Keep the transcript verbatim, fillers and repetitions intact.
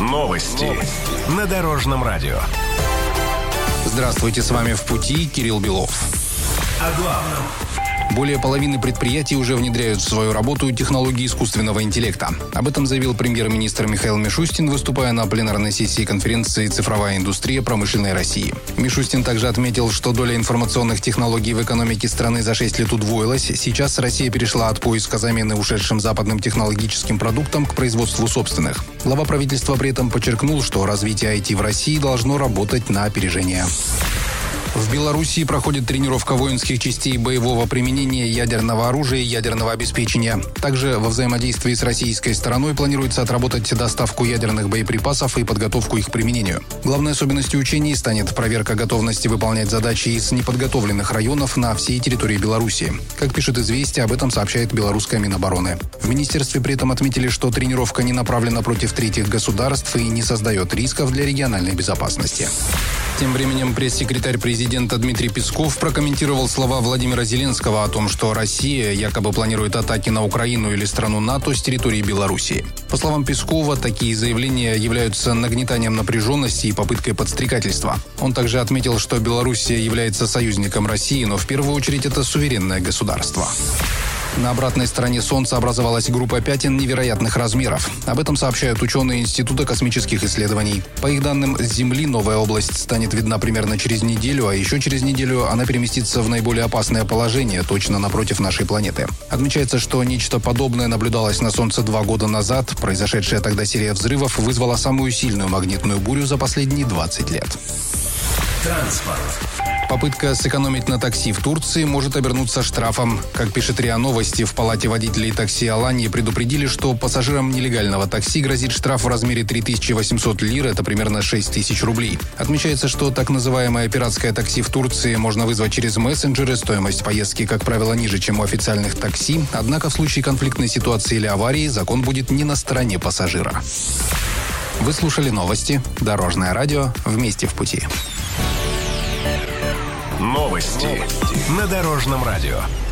Новости на Дорожном радио. Здравствуйте, с вами «В пути» Кирилл Белов. О главном. Более половины предприятий уже внедряют в свою работу технологии искусственного интеллекта. Об этом заявил премьер-министр Михаил Мишустин, выступая на пленарной сессии конференции «Цифровая индустрия промышленной России». Мишустин также отметил, что доля информационных технологий в экономике страны за шесть лет удвоилась. Сейчас Россия перешла от поиска замены ушедшим западным технологическим продуктам к производству собственных. Глава правительства при этом подчеркнул, что развитие ай ти в России должно работать на опережение. В Белоруссии проходит тренировка воинских частей боевого применения ядерного оружия и ядерного обеспечения. Также во взаимодействии с российской стороной планируется отработать доставку ядерных боеприпасов и подготовку их к применению. Главной особенностью учений станет проверка готовности выполнять задачи из неподготовленных районов на всей территории Белоруссии. Как пишет «Известия», об этом сообщает белорусская Минобороны. В министерстве при этом отметили, что тренировка не направлена против третьих государств и не создает рисков для региональной безопасности. Тем временем пресс-секретарь президента Дмитрий Песков прокомментировал слова Владимира Зеленского о том, что Россия якобы планирует атаки на Украину или страну НАТО с территории Белоруссии. По словам Пескова, такие заявления являются нагнетанием напряженности и попыткой подстрекательства. Он также отметил, что Белоруссия является союзником России, но в первую очередь это суверенное государство. На обратной стороне Солнца образовалась группа пятен невероятных размеров. Об этом сообщают ученые Института космических исследований. По их данным, с Земли новая область станет видна примерно через неделю, а еще через неделю она переместится в наиболее опасное положение, точно напротив нашей планеты. Отмечается, что нечто подобное наблюдалось на Солнце два года назад. Произошедшая тогда серия взрывов вызвала самую сильную магнитную бурю за последние двадцать лет. Транспорт. Попытка сэкономить на такси в Турции может обернуться штрафом. Как пишет РИА Новости, в Палате водителей такси Алании предупредили, что пассажирам нелегального такси грозит штраф в размере три тысячи восемьсот лир, это примерно шесть тысяч рублей. Отмечается, что так называемое пиратское такси в Турции можно вызвать через мессенджеры. Стоимость поездки, как правило, ниже, чем у официальных такси. Однако в случае конфликтной ситуации или аварии закон будет не на стороне пассажира. Вы слушали новости. Дорожное радио. Вместе в пути. Новости на Дорожном радио.